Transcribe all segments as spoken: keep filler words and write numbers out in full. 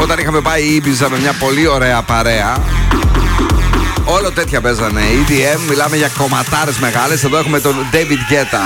Όταν είχαμε πάει Ήμπιζα με μια πολύ ωραία παρέα, όλο τέτοια παίζανε. ι ντι εμ, μιλάμε για κομματάρες μεγάλες. Εδώ έχουμε τον David Guetta.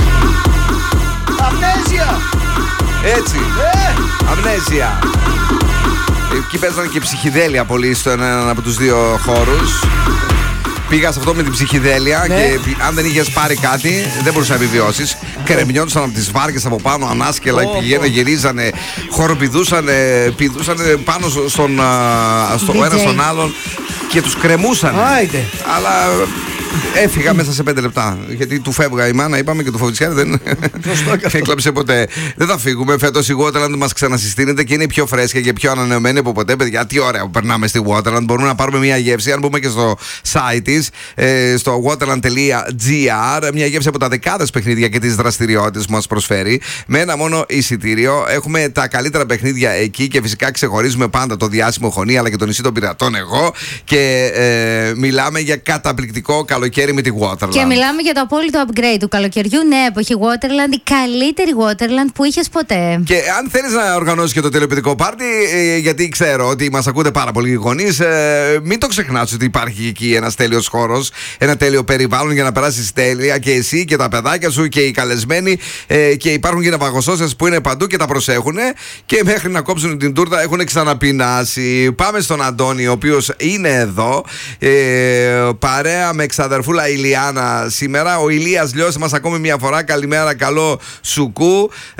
Αμνέζια! Έτσι, Ε! Αμνέζια. Εκεί παίζανε και ψυχιδέλεια πολύ στο έναν από τους δύο χώρους. Πήγα σε αυτό με την ψυχιδέλεια, ναι. Και αν δεν είχες πάρει κάτι, δεν μπορούσες να επιβιώσεις. Κρεμιόντουσαν από τις βάρκες από πάνω, ανάσκελα, oh, πηγαίνανε, oh. γυρίζανε, χοροπηδούσανε, πηδούσανε πάνω στον, στο ένα στον άλλον και τους κρεμούσαν. Άιντε. Αλλά έφυγα μέσα σε πέντε λεπτά. Γιατί του φεύγα η μάνα, είπαμε, και του Φοβιτσιάρη δεν έκλαψε ποτέ. Δεν θα φύγουμε. Φέτος η Waterland μας ξανασυστήνεται και είναι πιο φρέσκια και πιο ανανεωμένη από ποτέ. Παιδιά, τι ωραία που περνάμε στη Waterland. Μπορούμε να πάρουμε μια γεύση. Αν μπούμε και στο site της, στο waterland τελεία gr, μια γεύση από τα δεκάδες παιχνίδια και τις δραστηριότητες που μας προσφέρει. Με ένα μόνο εισιτήριο. Έχουμε τα καλύτερα παιχνίδια εκεί και φυσικά ξεχωρίζουμε πάντα το διάσημο Χωνί αλλά και το νησί των πειρατών εγώ. Και ε, μιλάμε για καταπληκτικό καλοκαίρι με τη Waterland. Και μιλάμε για το απόλυτο upgrade του καλοκαιριού. Ναι, εποχή Waterland, η καλύτερη Waterland που είχες ποτέ. Και αν θέλεις να οργανώσεις και το τηλεοπαιδικό πάρτι, ε, γιατί ξέρω ότι μας ακούτε πάρα πολλοί γονείς, ε, μην το ξεχνάς ότι υπάρχει εκεί ένας τέλειος χώρος, ένα τέλειο περιβάλλον για να περάσεις τέλεια και εσύ και τα παιδάκια σου και οι καλεσμένοι. Ε, και υπάρχουν και ναυαγοσώσες που είναι παντού και τα προσέχουν. Και μέχρι να κόψουν την τούρτα έχουν ξαναπεινάσει. Πάμε στον Αντώνη, ο οποίος είναι εδώ. Ε, παρέα με ξαδερφούλα Ηλιάνα σήμερα. Ο Ηλίας λιώσει μας ακόμη μια φορά. Καλημέρα, καλό σουκού.